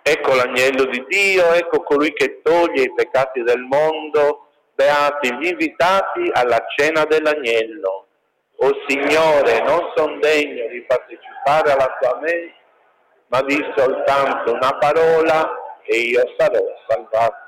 Ecco l'agnello di Dio, ecco colui che toglie i peccati del mondo, beati gli invitati alla cena dell'agnello. O Signore, non son degno di partecipare alla tua mensa, ma di soltanto una parola e io sarò salvato.